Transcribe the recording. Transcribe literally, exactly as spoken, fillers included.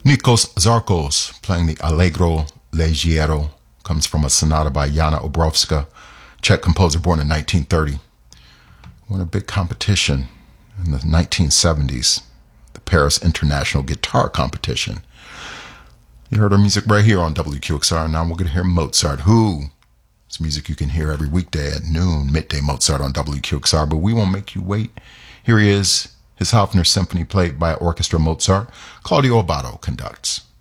Nikos Zarkos playing the Allegro Leggero comes from a sonata by Yana Obrovska, Czech composer born in nineteen thirty. Won a big competition in the nineteen seventies, the Paris International Guitar Competition. You heard our music right here on W Q X R. Now we're going to hear Mozart, who is music you can hear every weekday at noon, midday Mozart on W Q X R, but we won't make you wait. Here he is, his Hafner Symphony played by Orchestra Mozart. Claudio Abbado conducts.